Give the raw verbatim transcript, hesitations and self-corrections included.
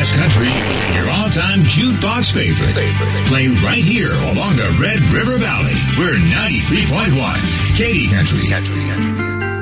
bluegrass country, and your all-time jukebox favorite. Play right here along the Red River Valley. We're ninety-three point one, Katy Country. Country, country.